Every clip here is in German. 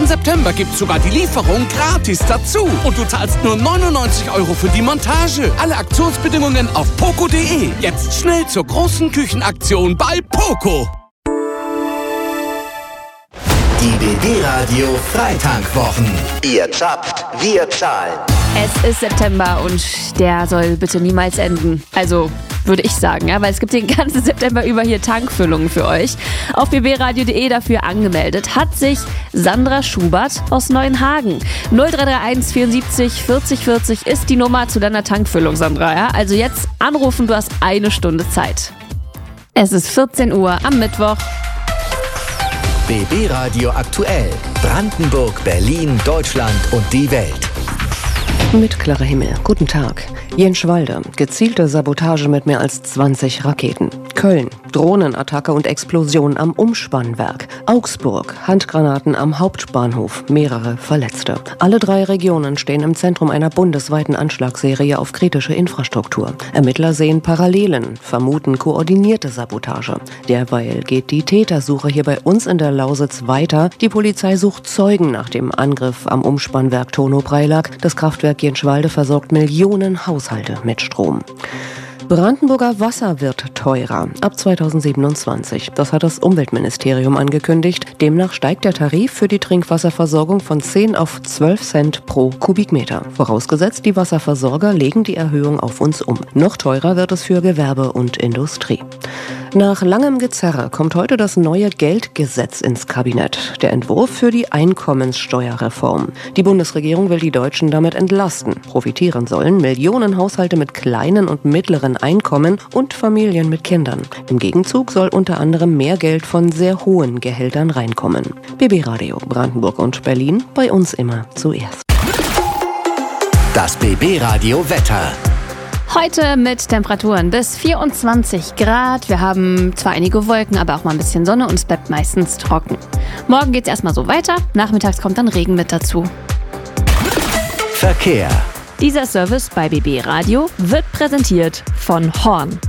September gibt's sogar die Lieferung gratis dazu. Und du zahlst nur 99 € für die Montage. Alle Aktionsbedingungen auf poco.de. Jetzt schnell zur großen Küchenaktion bei Poco. Die BB Radio Freitankwochen. Ihr zapft, wir zahlen. Es ist September und der soll bitte niemals enden. Also würde ich sagen, ja, weil es gibt den ganzen September über hier Tankfüllungen für euch. Auf bbradio.de dafür angemeldet hat sich Sandra Schubert aus Neuenhagen. 0331 74 40 40 ist die Nummer zu deiner Tankfüllung, Sandra. Ja? Also jetzt anrufen, du hast 1 Stunde Zeit. Es ist 14 Uhr am Mittwoch. BB Radio aktuell. Brandenburg, Berlin, Deutschland und die Welt. Mit klarer Himmel. Guten Tag. Jenschwalde. Gezielte Sabotage mit mehr als 20 Raketen. Köln. Drohnenattacke und Explosion am Umspannwerk. Augsburg. Handgranaten am Hauptbahnhof. Mehrere Verletzte. Alle 3 Regionen stehen im Zentrum einer bundesweiten Anschlagsserie auf kritische Infrastruktur. Ermittler sehen Parallelen, vermuten koordinierte Sabotage. Derweil geht die Tätersuche hier bei uns in der Lausitz weiter. Die Polizei sucht Zeugen nach dem Angriff am Umspannwerk Tono-Preilack. Das Kraftwerk Jenschwalde versorgt Millionen Haushalte mit Strom. Brandenburger Wasser wird teurer ab 2027. Das hat das Umweltministerium angekündigt. Demnach steigt der Tarif für die Trinkwasserversorgung von 10 auf 12 Cent pro Kubikmeter. Vorausgesetzt, die Wasserversorger legen die Erhöhung auf uns um. Noch teurer wird es für Gewerbe und Industrie. Nach langem Gezerre kommt heute das neue Geldgesetz ins Kabinett. Der Entwurf für die Einkommenssteuerreform. Die Bundesregierung will die Deutschen damit entlasten. Profitieren sollen Millionen Haushalte mit kleinen und mittleren Einkommen und Familien mit Kindern. Im Gegenzug soll unter anderem mehr Geld von sehr hohen Gehältern reinkommen. BB Radio Brandenburg und Berlin, bei uns immer zuerst. Das BB Radio Wetter. Heute mit Temperaturen bis 24 Grad. Wir haben zwar einige Wolken, aber auch mal ein bisschen Sonne und es bleibt meistens trocken. Morgen geht's erstmal so weiter. Nachmittags kommt dann Regen mit dazu. Verkehr. Dieser Service bei BB Radio wird präsentiert von Horn.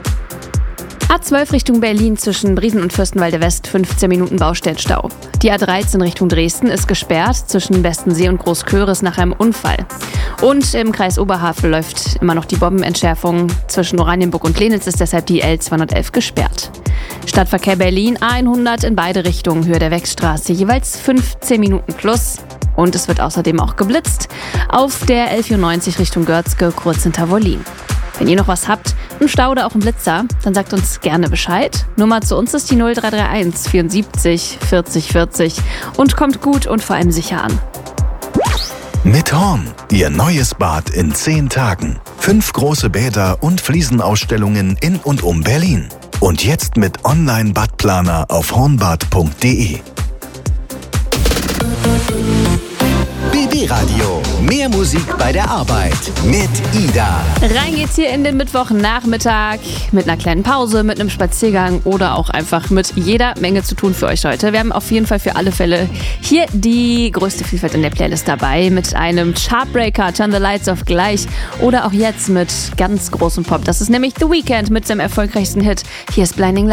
A12 Richtung Berlin zwischen Briesen und Fürstenwalde West 15 Minuten Baustellenstau. Die A13 Richtung Dresden ist gesperrt zwischen Bestensee und Großköris nach einem Unfall. Und im Kreis Oberhavel läuft immer noch die Bombenentschärfung. Zwischen Oranienburg und Lenitz ist deshalb die L211 gesperrt. Stadtverkehr Berlin A100 in beide Richtungen, Höhe der Wechstraße, jeweils 15 Minuten plus. Und es wird außerdem auch geblitzt auf der L94 Richtung Görzke, kurz hinter Wollin. Wenn ihr noch was habt, einen Stau oder auch einen Blitzer, dann sagt uns gerne Bescheid. Nummer zu uns ist die 0331 74 40 40 und kommt gut und vor allem sicher an. Mit Horn, Ihr neues Bad in 10 Tagen. 5 große Bäder und Fliesenausstellungen in und um Berlin. Und jetzt mit Online-Badplaner auf hornbad.de. BB Radio. Mehr Musik bei der Arbeit mit Ida. Rein geht's hier in den Mittwochnachmittag mit einer kleinen Pause, mit einem Spaziergang oder auch einfach mit jeder Menge zu tun für euch heute. Wir haben auf jeden Fall für alle Fälle hier die größte Vielfalt in der Playlist dabei mit einem Chartbreaker, Turn the Lights Off gleich oder auch jetzt mit ganz großem Pop. Das ist nämlich The Weeknd mit seinem erfolgreichsten Hit. Hier ist Blinding Lights.